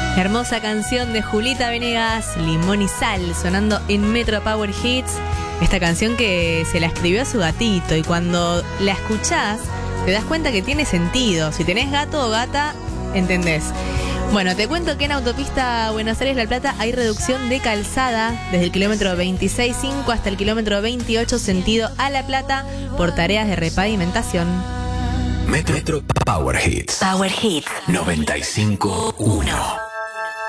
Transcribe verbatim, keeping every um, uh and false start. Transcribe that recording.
Hermosa canción de Julieta Venegas, Limón y Sal, sonando en Metro Power Hits. Esta canción que se la escribió a su gatito y cuando la escuchás te das cuenta que tiene sentido. Si tenés gato o gata, entendés. Bueno, te cuento que en autopista Buenos Aires-La Plata hay reducción de calzada desde el kilómetro veintiséis punto cinco hasta el kilómetro veintiocho sentido a La Plata por tareas de repavimentación. Metro, Metro Power Hits. Power Hits noventa y cinco punto uno.